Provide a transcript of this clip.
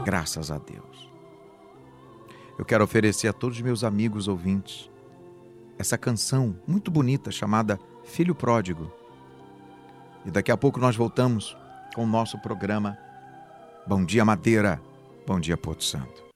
Graças a Deus. Eu quero oferecer a todos os meus amigos ouvintes essa canção muito bonita chamada Filho Pródigo. E daqui a pouco nós voltamos com o nosso programa Bom Dia Madeira, Bom Dia Porto Santo.